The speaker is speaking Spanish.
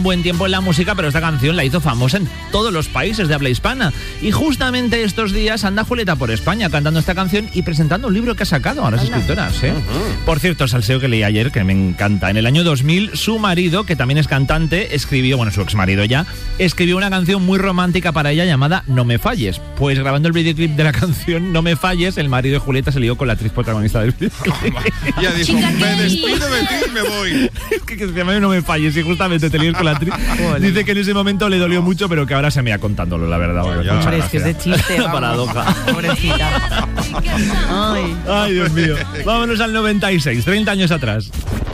Buen tiempo en la música, pero esta canción la hizo famosa en todos los países de habla hispana. Y justamente estos días anda Julieta por España cantando esta canción y presentando un libro que ha sacado. Ahora es escritora, ¿sí? Por cierto, salseo que leí ayer, que me encanta. En el año 2000, su marido, que también es cantante, escribió, bueno, su exmarido ya, escribió una canción muy romántica para ella llamada No me falles. Pues grabando el videoclip de la canción No me falles, el marido de Julieta se lió con la actriz protagonista del videoclip. Ya dijo, me despido de ti y me voy. Es que se llama No me falles y justamente te lías con la actriz. Dice que en ese momento le dolió mucho, pero que ahora se me ha contándolo, la verdad. Hombre, es que es de chiste. La paradoja. Pobrecita. Ay, Dios mío. Vámonos al 96, 30 años atrás.